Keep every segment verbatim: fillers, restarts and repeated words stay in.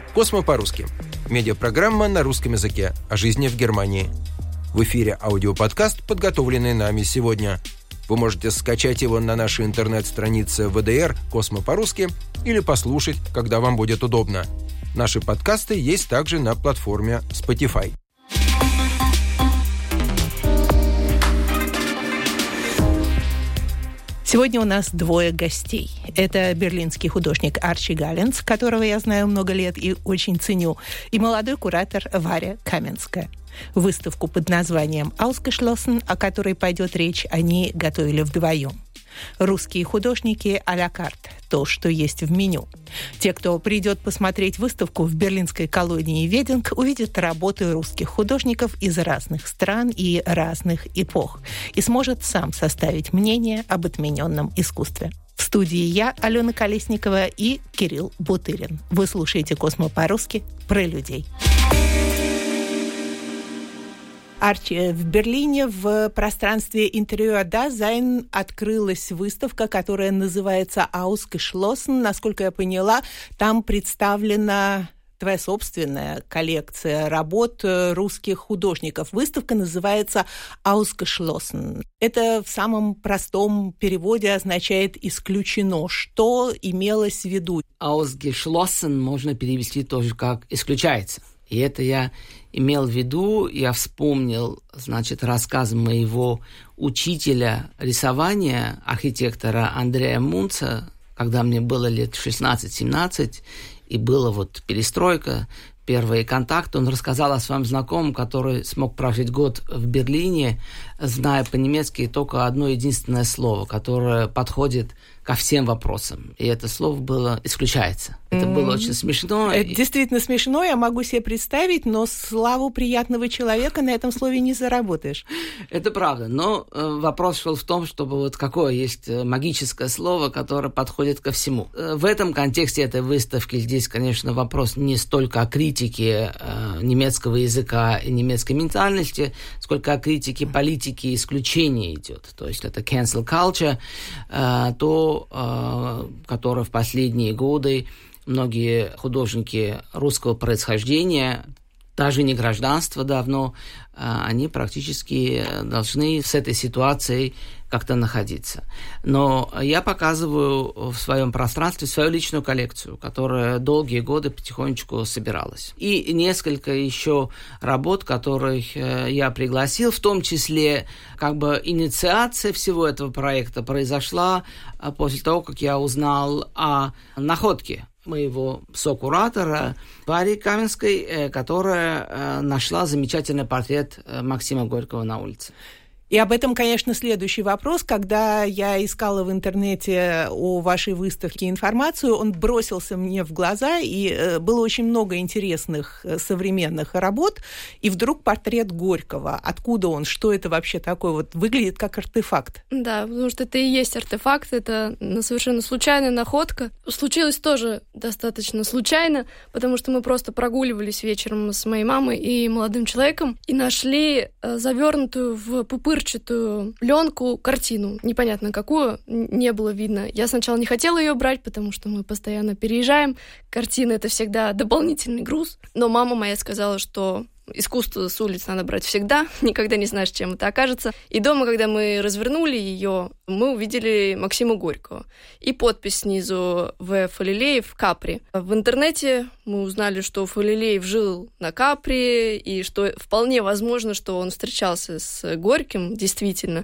«Космо по-русски». Медиапрограмма на русском языке о жизни в Германии. В эфире аудиоподкаст, подготовленный нами сегодня. Вы можете скачать его на нашей интернет-странице вэ дэ эр «Космо по-русски» или послушать, когда вам будет удобно. Наши подкасты есть также на платформе Spotify. Сегодня у нас двое гостей. Это берлинский художник Арчи Галленс, которого я знаю много лет и очень ценю, и молодой куратор Варя Каменская. Выставку под названием «Ausgeschlossen», о которой пойдет речь, они готовили вдвоем. Русские художники а-ля карт, то, что есть в меню. Те, кто придет посмотреть выставку в берлинской колонии Вединг, увидят работы русских художников из разных стран и разных эпох и сможет сам составить мнение об отмененном искусстве. В студии я, Алена Колесникова, и Кирилл Бутырин. Вы слушаете «Космо по-русски» про людей. Арчи, в Берлине в пространстве Interior Design открылась выставка, которая называется «Ausgeschlossen». Насколько я поняла, там представлена твоя собственная коллекция работ русских художников. Выставка называется «Ausgeschlossen». Это в самом простом переводе означает «исключено». Что имелось в виду? «Ausgeschlossen» можно перевести тоже как «исключается». И это я имел в виду, я вспомнил, значит, рассказ моего учителя рисования, архитектора Андрея Мунца, когда мне было лет шестнадцать-семнадцать, и была вот перестройка, первые контакты. Он рассказал о своем знакомом, который смог прожить год в Берлине, зная по-немецки только одно единственное слово, которое подходит ко всем вопросам. И это слово было «исключается». Это mm-hmm. было очень смешно. Это действительно смешно, я могу себе представить, но славу приятного человека на этом слове не заработаешь. Это правда, но э, вопрос шел в том, чтобы вот какое есть магическое слово, которое подходит ко всему. Э, в этом контексте этой выставки здесь, конечно, вопрос не столько о критике э, немецкого языка и немецкой ментальности, сколько о критике политики исключения идет. То есть это cancel culture, э, то, э, которое в последние годы многие художники русского происхождения, даже не гражданства давно, они практически должны с этой ситуацией как-то находиться. Но я показываю в своем пространстве свою личную коллекцию, которая долгие годы потихонечку собиралась. И несколько еще работ, которых я пригласил, в том числе как бы инициация всего этого проекта произошла после того, как я узнал о находке моего сокуратора Вари Каменской, которая нашла замечательный портрет Максима Горького на улице. И об этом, конечно, следующий вопрос. Когда я искала в интернете о вашей выставке информацию, он бросился мне в глаза, и было очень много интересных современных работ, и вдруг портрет Горького. Откуда он? Что это вообще такое? Вот выглядит как артефакт. Да, потому что это и есть артефакт, это совершенно случайная находка. Случилось тоже достаточно случайно, потому что мы просто прогуливались вечером с моей мамой и молодым человеком и нашли завернутую в пупырчатую пленку картину. Непонятно какую, не было видно. Я сначала не хотела ее брать, потому что мы постоянно переезжаем. Картина — это всегда дополнительный груз. Но мама моя сказала, что искусство с улиц надо брать всегда, никогда не знаешь, чем это окажется. И дома, когда мы развернули ее, мы увидели Максима Горького. И подпись снизу «В. Фалилеев, Капри». В интернете мы узнали, что Фалилеев жил на Капри, и что вполне возможно, что он встречался с Горьким, действительно.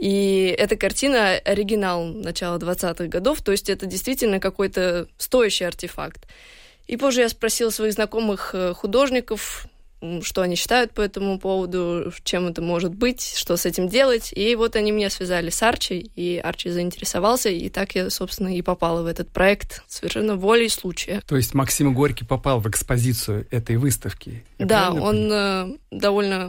И эта картина — оригинал начала двадцатых годов, то есть это действительно какой-то стоящий артефакт. И позже я спросила своих знакомых художников, что они считают по этому поводу, чем это может быть, что с этим делать. И вот они меня связали с Арчи, и Арчи заинтересовался, и так я, собственно, и попала в этот проект совершенно волей случая. То есть Максим Горький попал в экспозицию этой выставки? Да, он э, довольно